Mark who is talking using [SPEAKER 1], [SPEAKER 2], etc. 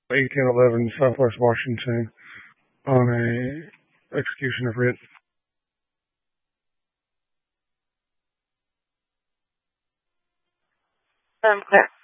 [SPEAKER 1] 1811 Southwest Washington on a execution of writ.
[SPEAKER 2] Clear.